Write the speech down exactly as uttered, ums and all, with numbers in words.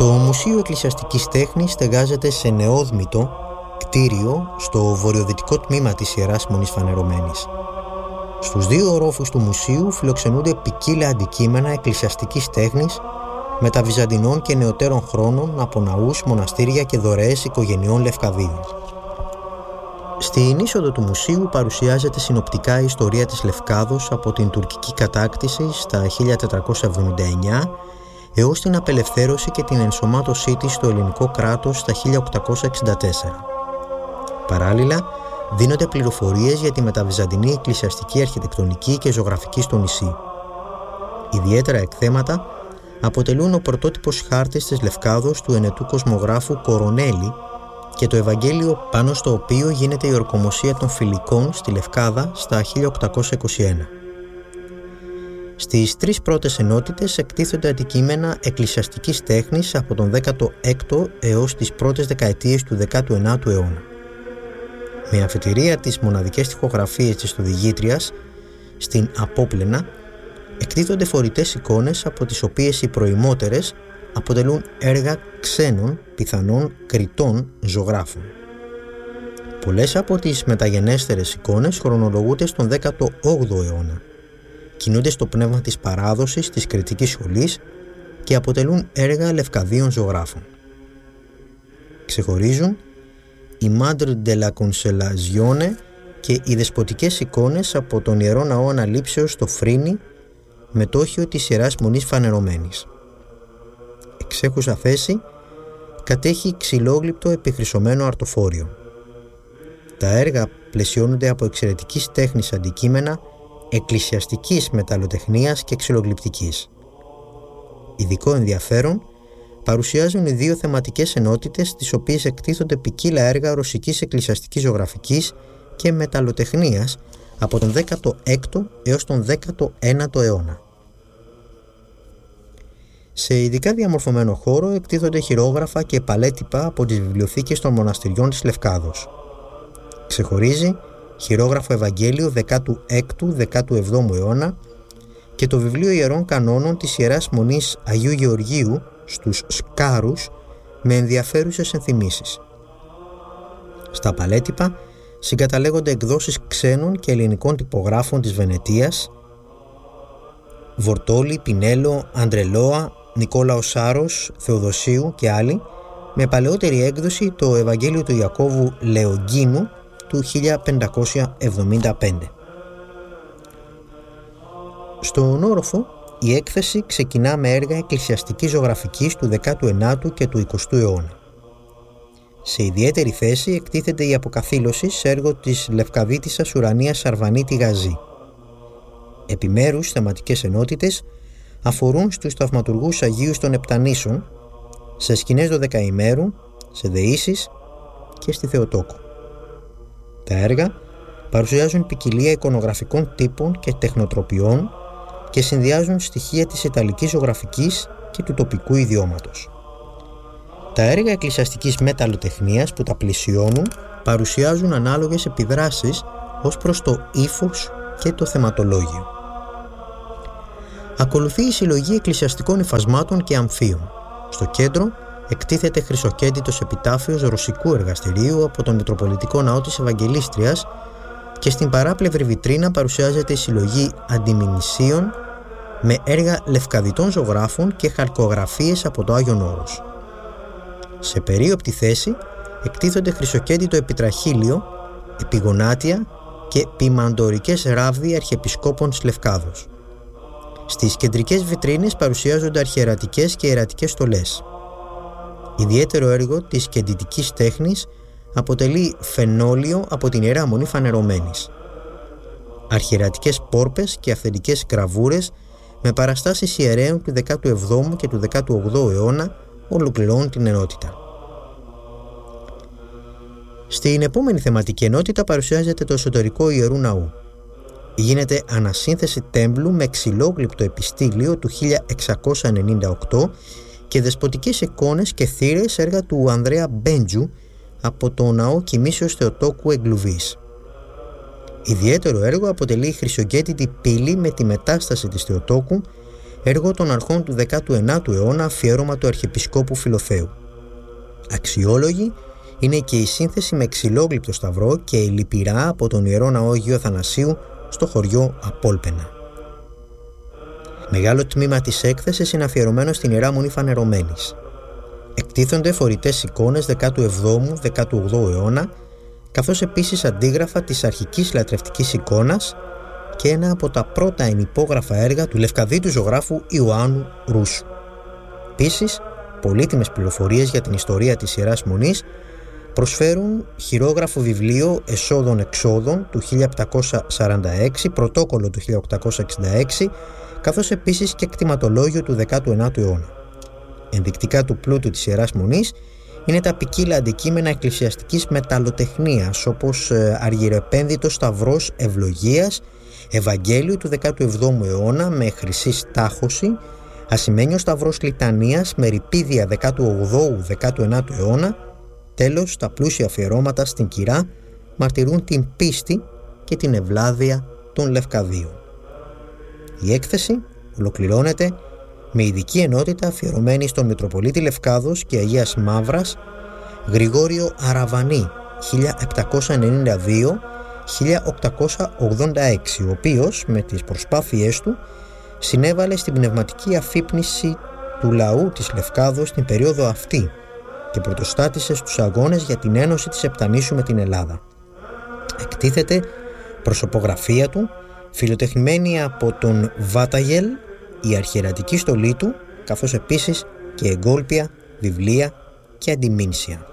Το Μουσείο Εκκλησιαστικής Τέχνης στεγάζεται σε νεόδμητο κτίριο στο βορειοδυτικό τμήμα της Ιεράς Μονής Φανερωμένης. Στους δύο ορόφους του μουσείου φιλοξενούνται ποικίλα αντικείμενα εκκλησιαστικής τέχνης μεταβυζαντινών και νεωτέρων χρόνων από ναούς, μοναστήρια και δωρεές οικογενειών Λευκαδίων. Στην είσοδο του μουσείου παρουσιάζεται συνοπτικά η ιστορία της Λευκάδος από την τουρκική κατάκτηση στα χίλια τετρακόσια εβδομήντα εννιά έως την απελευθέρωση και την ενσωμάτωσή της στο ελληνικό κράτος στα χίλια οκτακόσια εξήντα τέσσερα. Παράλληλα, δίνονται πληροφορίες για τη μεταβυζαντινή εκκλησιαστική αρχιτεκτονική και ζωγραφική στο νησί. Ιδιαίτερα εκθέματα αποτελούν ο πρωτότυπος χάρτης της Λευκάδος του ενετού κοσμογράφου Κορονέλη και το Ευαγγέλιο πάνω στο οποίο γίνεται η ορκομοσία των Φιλικών στη Λευκάδα στα χίλια οκτακόσια είκοσι ένα. Στις τρεις πρώτες ενότητες εκτίθενται αντικείμενα εκκλησιαστικής τέχνης από τον δέκατο έκτο έως τις πρώτες δεκαετίες του δέκατου ενάτου αιώνα. Με αφετηρία τις μοναδικές τοιχογραφίες της οδηγήτριας, στην απόπλαινα εκτίθονται φορητές εικόνες από τις οποίες οι προημότερες αποτελούν έργα ξένων, πιθανών κριτών ζωγράφων. Πολλές από τις μεταγενέστερες εικόνες χρονολογούνται στον δέκατο όγδοο αιώνα. Κινούνται στο πνεύμα της παράδοσης της κριτικής σχολής και αποτελούν έργα Λευκαδίων ζωγράφων. Ξεχωρίζουν η Madre de la Consolazione και οι δεσποτικές εικόνες από τον Ιερό Ναό Αναλήψεως στο Φρίνι, μετόχιο της Ιεράς Μονής Φανερωμένης. Εξέχουσα θέση κατέχει ξυλόγλυπτο επιχρυσωμένο αρτοφόριο. Τα έργα πλαισιώνονται από εξαιρετικής τέχνης αντικείμενα εκκλησιαστικής μεταλλοτεχνίας και ξυλογλυπτικής. Ειδικό ενδιαφέρον παρουσιάζουν οι δύο θεματικές ενότητες στις οποίες εκτίθονται ποικίλα έργα ρωσικής εκκλησιαστικής ζωγραφικής και μεταλλοτεχνίας από τον δέκατο έκτο έως τον δέκατο ένατο αιώνα. Σε ειδικά διαμορφωμένο χώρο εκτίθονται χειρόγραφα και παλέτυπα από τις βιβλιοθήκες των μοναστηριών της Λευκάδος. Ξεχωρίζει χειρόγραφο Ευαγγέλιο δέκατου έκτου με δέκατου εβδόμου αιώνα και το βιβλίο Ιερών Κανόνων της Ιεράς Μονής Αγίου Γεωργίου στους Σκάρους με ενδιαφέρουσες ενθυμίσεις. Στα παλέτυπα συγκαταλέγονται εκδόσεις ξένων και ελληνικών τυπογράφων της Βενετίας, Βορτόλη, Πινέλο, Αντρελόα, Νικόλαος Σάρος, Θεοδοσίου και άλλοι, με παλαιότερη έκδοση το Ευαγγέλιο του Ιακώβου Λεογκίνου του χίλια πεντακόσια εβδομήντα πέντε. Στον όροφο η έκθεση ξεκινά με έργα εκκλησιαστικής ζωγραφικής του δέκατου ενάτου και του εικοστού αιώνα. Σε ιδιαίτερη θέση εκτίθεται η αποκαθήλωση σε έργο της Λευκαδίτισσας Ουρανίας Σαρβανίτη Γαζή. Επιμέρους θεματικές ενότητες αφορούν στους θαυματουργούς Αγίους των Επτανήσων, σε σκηνές δωδεκαημέρου, σε δεήσεις και στη Θεοτόκο. Τα έργα παρουσιάζουν ποικιλία εικονογραφικών τύπων και τεχνοτροπιών και συνδυάζουν στοιχεία της ιταλικής ζωγραφικής και του τοπικού ιδιώματος. Τα έργα εκκλησιαστικής μεταλλοτεχνίας που τα πλησιώνουν παρουσιάζουν ανάλογες επιδράσεις ως προς το ύφος και το θεματολόγιο. Ακολουθεί η συλλογή εκκλησιαστικών υφασμάτων και αμφίων. Στο κέντρο εκτίθεται χρυσοκέντητος επιτάφιος ρωσικού εργαστηρίου από τον Μητροπολιτικό Ναό της Ευαγγελίστριας και στην παράπλευρη βιτρίνα παρουσιάζεται η συλλογή αντιμηνυσίων με έργα λευκαδιτών ζωγράφων και χαρκογραφίες από το Άγιον Όρος. Σε περίοπτη θέση εκτίθονται χρυσοκέντητο επιτραχύλιο, επιγονάτια και ποιμαντορικές ράβδοι αρχιεπισκόπων της Λευκάδος. Στις κεντρικές βιτρίνες παρουσιάζονται αρχιερατικές και ιερατικές στολές. Ιδιαίτερο έργο της κεντητικής τέχνης αποτελεί φαινόλιο από την Ιερά Μονή Φανερωμένης. Αρχιερατικές πόρπες και αυθεντικές γραβούρες με παραστάσεις ιερέων του δέκατου εβδόμου και του δέκατου ογδόου αιώνα ολοκληρώνουν την ενότητα. Στην επόμενη θεματική ενότητα παρουσιάζεται το εσωτερικό Ιερού Ναού. Γίνεται ανασύνθεση τέμπλου με ξυλόγλυπτο επιστήλιο του χίλια εξακόσια ενενήντα οκτώ και δεσποτικές εικόνες και θύρες έργα του Ανδρέα Μπέντζου από το Ναό Κοιμήσεως Θεοτόκου Εγκλουβής. Ιδιαίτερο έργο αποτελεί η χρυσοκέντητη πύλη με τη μετάσταση της Θεοτόκου έργο των αρχών του δέκατου ενάτου αιώνα, αφιέρωμα του Αρχιεπισκόπου Φιλοθέου. Αξιόλογη είναι και η σύνθεση με ξυλόγλυπτο σταυρό και η λυπηρά από τον Ιερό Ναό Αγίου Αθανασίου στο χωριό Απόλπαινα. Μεγάλο τμήμα της έκθεσης είναι αφιερωμένο στην Ιερά Μονή Φανερωμένης. Εκτίθονται φορητές εικόνες δέκατου εβδόμου με δέκατου όγδοου αιώνα, καθώς επίσης αντίγραφα της αρχικής λατρευτικής εικόνας και ένα από τα πρώτα ενυπόγραφα έργα του Λευκαδίτου ζωγράφου Ιωάννου Ρούσου. Επίσης, πολύτιμες πληροφορίες για την ιστορία της Ιεράς Μονής προσφέρουν χειρόγραφο βιβλίο εσόδων-εξόδων του χίλια επτακόσια σαράντα έξι, πρωτόκολλο του χίλια οκτακόσια εξήντα έξι, καθώς επίσης και κτηματολόγιο του δέκατου ενάτου αιώνα. Ενδεικτικά του πλούτου της Ιεράς Μονής είναι τα ποικίλα αντικείμενα εκκλησιαστικής μεταλλοτεχνίας, όπως αργυρεπένδυτος σταυρός ευλογίας, Ευαγγέλιο του δέκατου εβδόμου αιώνα με χρυσή στάχωση, ασημένιος σταυρός λιτανίας με ρηπίδια δέκατου ογδόου με δέκατου ενάτου αιώνα. Τέλος, τα πλούσια αφιερώματα στην κυρά μαρτυρούν την πίστη και την ευλάβεια των Λευκαδίων. Η έκθεση ολοκληρώνεται με ειδική ενότητα αφιερωμένη στον Μητροπολίτη Λευκάδος και Αγίας Μαύρας Γρηγόριο Αραβανή χίλια επτακόσια ενενήντα δύο με χίλια οκτακόσια ογδόντα έξι, ο οποίος με τις προσπάθειές του συνέβαλε στην πνευματική αφύπνιση του λαού της Λευκάδος στην περίοδο αυτή και πρωτοστάτησε στους αγώνες για την ένωση της Επτανήσου με την Ελλάδα. Εκτίθεται προσωπογραφία του, φιλοτεχνημένη από τον Βάταγελ, η αρχιερατική στολή του, καθώς επίσης και εγκόλπια, βιβλία και αντιμήνσια.